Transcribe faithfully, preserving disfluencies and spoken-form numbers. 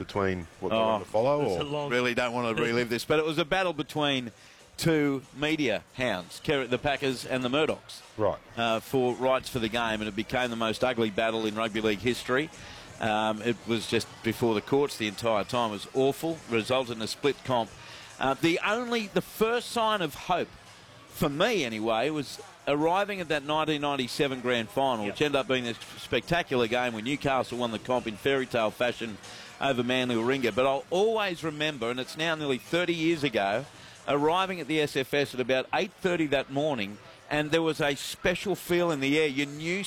between what they Oh, want to follow? it's Or a long- Really don't want to relive this, but it was a battle between two media hounds, Ker- the Packers and the Murdochs, Right. uh, for rights for the game, and it became the most ugly battle in rugby league history. Um, it was just before the courts the entire time. It was awful, resulted in a split comp. Uh, the only, the first sign of hope, for me anyway, was arriving at that nineteen ninety-seven grand final, Yep. which ended up being a spectacular game when Newcastle won the comp in fairy tale fashion over Manly Warringah. But I'll always remember, and it's now nearly thirty years ago, arriving at the S F S at about eight thirty that morning, and there was a special feel in the air. You knew